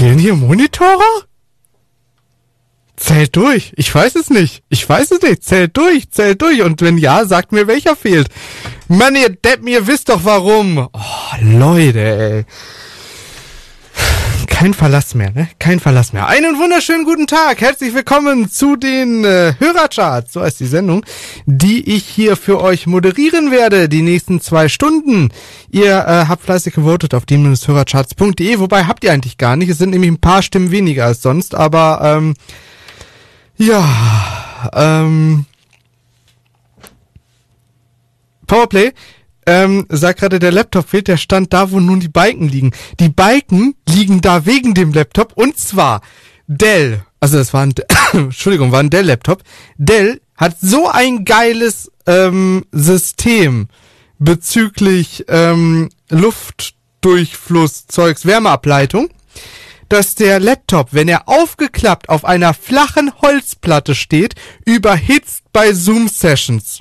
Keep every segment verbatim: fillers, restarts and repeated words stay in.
Fehlen hier Monitore? Zählt durch. Ich weiß es nicht. Ich weiß es nicht. Zählt durch. Zählt durch. Und wenn ja, sagt mir, welcher fehlt. Mann, ihr Deppen, ihr wisst doch warum. Oh, Leute, ey. Kein Verlass mehr, ne? Kein Verlass mehr. Einen wunderschönen guten Tag. Herzlich willkommen zu den äh, Hörercharts. So heißt die Sendung, die ich hier für euch moderieren werde, die nächsten zwei Stunden. Ihr äh, habt fleißig gewotet auf die Hörercharts punkt de, wobei habt ihr eigentlich gar nicht. Es sind nämlich ein paar Stimmen weniger als sonst, aber ähm, ja, ähm, Powerplay, ähm, sagt gerade, der Laptop fehlt, der stand da, wo nun die Balken liegen. Die Balken liegen da wegen dem Laptop, und zwar Dell, also das war ein, Entschuldigung, war ein Dell-Laptop. Dell hat so ein geiles ähm, System bezüglich ähm, Luftdurchfluss, Zeugs, Wärmeableitung, dass der Laptop, wenn er aufgeklappt auf einer flachen Holzplatte steht, überhitzt bei Zoom-Sessions.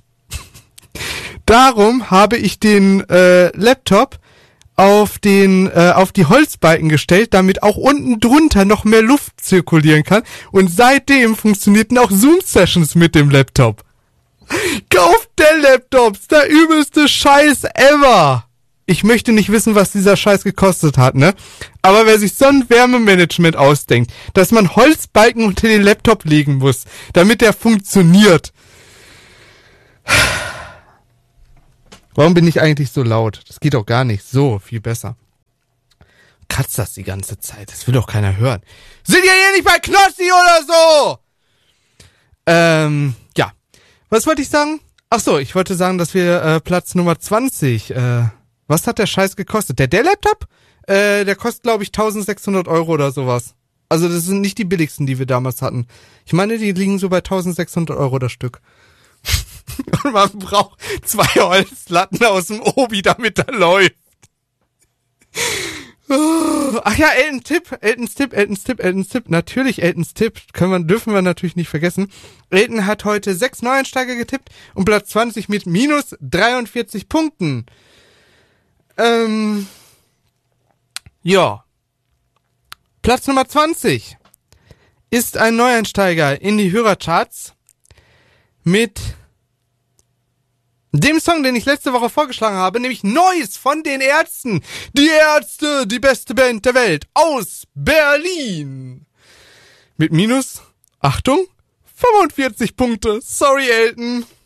Darum habe ich den äh, Laptop auf den äh, auf die Holzbalken gestellt, damit auch unten drunter noch mehr Luft zirkulieren kann. Und seitdem funktionierten auch Zoom-Sessions mit dem Laptop. Kauft der Laptops, der übelste Scheiß ever. Ich möchte nicht wissen, was dieser Scheiß gekostet hat, ne? Aber wer sich so ein Wärmemanagement ausdenkt, dass man Holzbalken unter den Laptop legen muss, damit der funktioniert. Warum bin ich eigentlich so laut? Das geht doch gar nicht. So, viel besser. Kratzt das die ganze Zeit. Das will doch keiner hören. Sind ihr hier nicht bei Knossi oder so? Ähm, ja. Was wollte ich sagen? Ach so, ich wollte sagen, dass wir äh, Platz Nummer zwanzig, äh, was hat der Scheiß gekostet? Der Dell-Laptop? Äh, der kostet, glaube ich, eintausendsechshundert Euro oder sowas. Also das sind nicht die billigsten, die wir damals hatten. Ich meine, die liegen so bei eintausendsechshundert Euro das Stück. Und man braucht zwei Holzlatten aus dem Obi, damit er läuft. Ach ja, Eltons Tipp, Eltons Tipp, Eltons Tipp, Eltons Tipp. Natürlich Eltons Tipp, können wir, dürfen wir natürlich nicht vergessen. Elton hat heute sechs Neueinsteiger getippt und Platz zwanzig mit minus dreiundvierzig Punkten. Ähm, ja. Platz Nummer zwanzig ist ein Neueinsteiger in die Hörercharts mit dem Song, den ich letzte Woche vorgeschlagen habe, nämlich Neues von den Ärzten. Die Ärzte, die beste Band der Welt aus Berlin. Mit minus, Achtung, fünfundvierzig Punkte. Sorry, Elton.